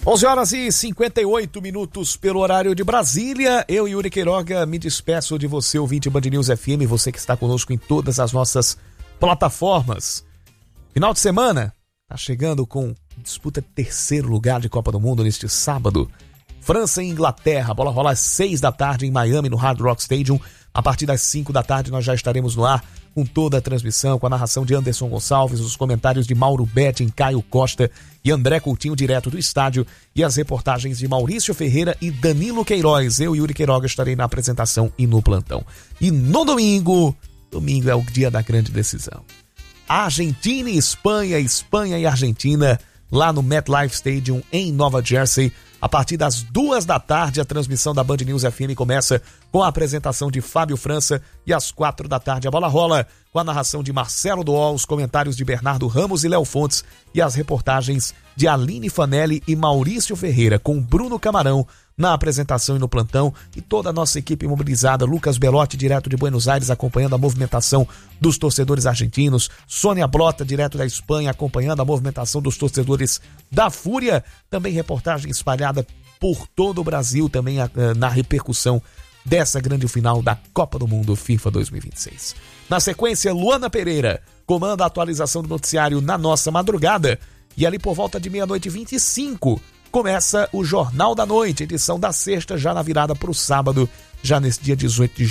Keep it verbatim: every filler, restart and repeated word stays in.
onze horas e cinquenta e oito minutos pelo horário de Brasília. Eu, Yuri Queiroga, me despeço de você, ouvinte Band News F M, você que está conosco em todas as nossas plataformas. Final de semana, tá chegando com disputa terceiro lugar de Copa do Mundo neste sábado. França e Inglaterra, a bola rola às seis da tarde em Miami, no Hard Rock Stadium. A partir das cinco da tarde nós já estaremos no ar com toda a transmissão, com a narração de Anderson Gonçalves, os comentários de Mauro Betting, Caio Costa e André Coutinho, direto do estádio, e as reportagens de Maurício Ferreira e Danilo Queiroz. Eu, Yuri Queiroga, estarei na apresentação e no plantão. E no domingo, domingo é o dia da grande decisão. Argentina e Espanha, Espanha e Argentina, lá no MetLife Stadium, em Nova Jersey. A partir das duas da tarde, a transmissão da Band News F M começa com a apresentação de Fábio França, e às quatro da tarde a bola rola com a narração de Marcelo Dool, os comentários de Bernardo Ramos e Léo Fontes e as reportagens de Aline Fanelli e Maurício Ferreira, com Bruno Camarão na apresentação e no plantão, e toda a nossa equipe mobilizada, Lucas Belotti, direto de Buenos Aires, acompanhando a movimentação dos torcedores argentinos, Sônia Blota, direto da Espanha, acompanhando a movimentação dos torcedores da Fúria, também reportagem espalhada por todo o Brasil, também na repercussão dessa grande final da Copa do Mundo FIFA dois mil e vinte e seis. Na sequência, Luana Pereira comanda a atualização do noticiário na nossa madrugada, e ali por volta de meia-noite e vinte e cinco começa o Jornal da Noite, edição da sexta, já na virada para o sábado, já nesse dia dezoito de